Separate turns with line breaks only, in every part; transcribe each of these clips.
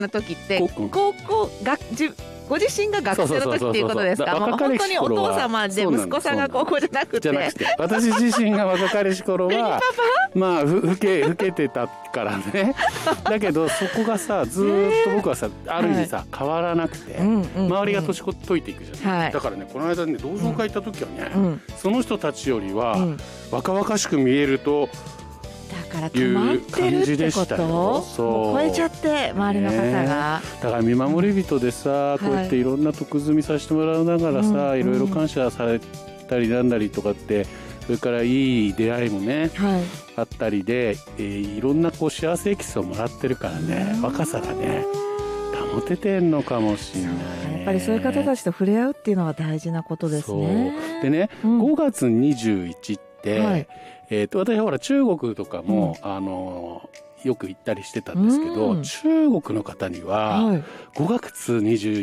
の時って
高
校ご自身が学生の時っていうことですか？もう本当にお父様で息子さんが高校じゃなくて
私自身が若かりし頃はまあ老けてたからねだけどそこがさずっと僕はさある意味さ、変わらなくて、周りが年解いていくじゃない、だからねこの間ね同窓会行った時はね、その人たちよりは、若々しく見えると
だから止まってるってこと？そう超えちゃって周りの方が、
だから見守り人でさ、こうやっていろんな得積みさせてもらいながらさ、いろいろ感謝されたりなんだりとかって、それからいい出会いもね、あったりで、いろんなこう幸せエキスをもらってるからね、若さがね保ててんのかもしれない、
やっぱりそういう方たちと触れ合うっていうのは大事なことですね。
でね、5月21って、私はほら中国とかも、よく行ったりしてたんですけど、中国の方には、5月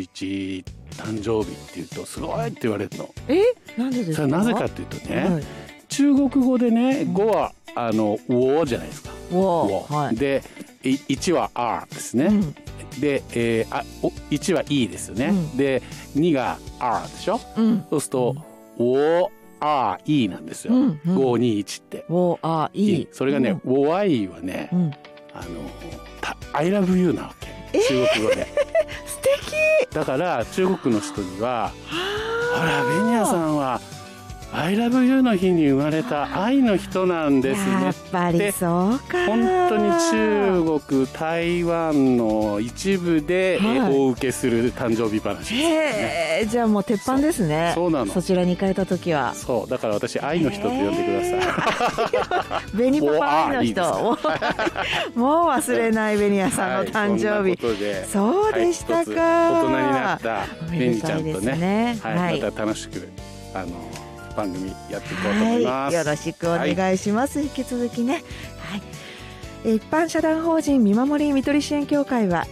21誕生日っていうとすごいって言われるの。
なんでですか？
なぜかっていうとね、中国語でね、5は我じゃないですか。で1は R ですね。で、1はいいですよね。で2が R でしょ。そうすると我いいなんですよ。521って。
いい。
それがね、我いはね、I love you なわけ。中国語で。
素敵。
だから中国の人には、ほらベニヤさんはI love you の日に生まれた愛の人なんですね。
やっぱりそうか。
本当に中国、台湾の一部でお受けする誕生日話ですね。
じゃあもう鉄板ですね。
そうなの。
そちらに行かれた時は。
そう、だから私愛の人って呼んでください。
ベニパパ愛の人。もう忘れないベニヤさんの誕生日。そうでしたか。
大人になったベニちゃんとね、また楽しく番組やっていこうと思います。
よろしくお願いします。引き続きね。一般社団法人見守り看取り支援協会は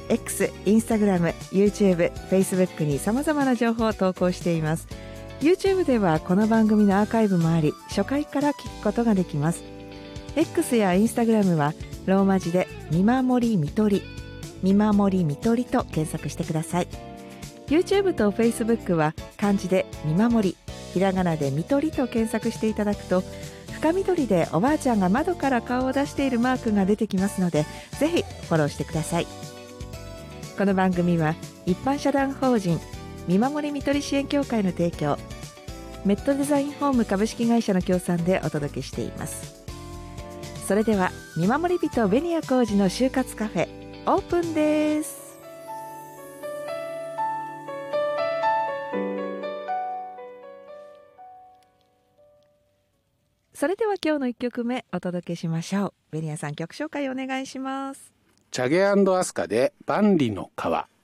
X、Instagram、YouTube、Facebook に様々な情報を投稿しています。YouTube ではこの番組のアーカイブもあり、初回から聞くことができます。X や Instagram はローマ字で見守り看取り、見守り看取りと検索してください。YouTube と Facebook は漢字で見守り、ひらがなで看取りと検索していただくと、深緑でおばあちゃんが窓から顔を出しているマークが出てきますので、ぜひフォローしてください。この番組は一般社団法人見守り看取り支援協会の提供、メットデザインホーム株式会社の協賛でお届けしています。それでは見守り人ベニヤ浩二の就活カフェオープンです。それでは今日の1曲目お届けしましょう。ベニヤさん、曲紹介お願いします。
チャゲ&アスカで万里の川。